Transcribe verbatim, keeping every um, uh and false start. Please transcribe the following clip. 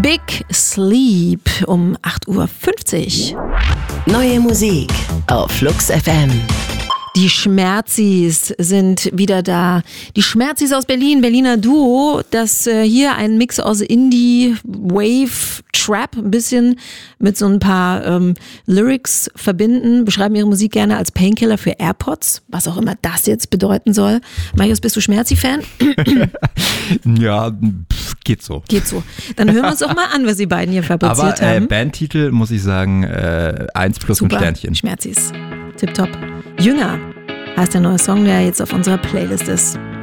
Big Sleep um acht Uhr fünfzig. Neue Musik auf Flux F M. Die Schmerzis sind wieder da. Die Schmerzis aus Berlin, Berliner Duo, das äh, hier ein Mix aus Indie, Wave, Trap, ein bisschen mit so ein paar ähm, Lyrics verbinden, beschreiben ihre Musik gerne als Painkiller für AirPods, was auch immer das jetzt bedeuten soll. Marius, bist du Schmerzi-Fan? Ja, pff, geht so. Geht so. Dann hören wir uns doch mal an, was die beiden hier fabriziert Aber äh, haben. Bandtitel muss ich sagen, äh, eins plus Super. ein Sternchen. Schmerzis. Tipptopp. Jünger heißt der neue Song, der jetzt auf unserer Playlist ist.